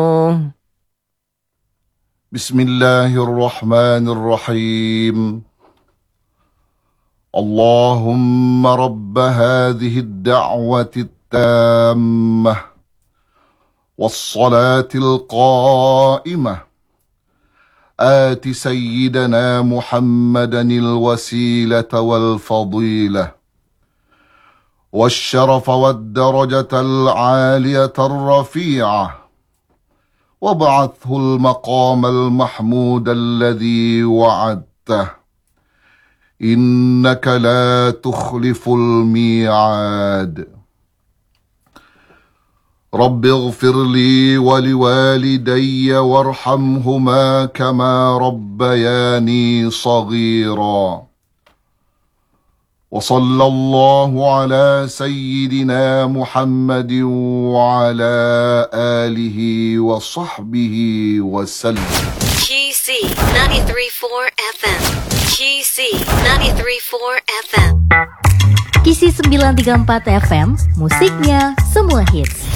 بسم الله الرحمن الرحيم. اللهم رب هذه الدعوة التامة والصلاة القائمة آت سيدنا محمدا الوسيلة والفضيلة والشرف والدرجة العالية الرفيعة، وابعثه المقام المحمود الذي وعدته، إنك لا تخلف الميعاد. رب اغفر لي ولوالدي وارحمهما كما ربياني صغيرا. وصلى الله على سيدنا محمد وعلى آله وصحبه وسلم. QC 93.4 FM. QC 93.4 FM. QC 934 FM, musiknya semua hits.